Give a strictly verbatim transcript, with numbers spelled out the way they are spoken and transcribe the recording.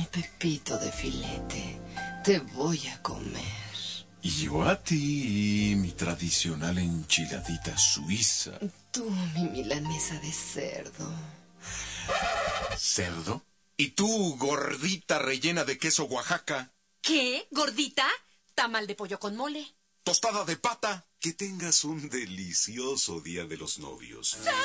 pepito de filete. Te voy a comer. Y yo a ti, mi tradicional enchiladita suiza. Tú, mi milanesa de cerdo. ¿Cerdo? ¿Y tú, gordita rellena de queso Oaxaca? ¿Qué? ¿Gordita? Tamal de pollo con mole. ¿Tostada de pata? Que tengas un delicioso Día de los Novios.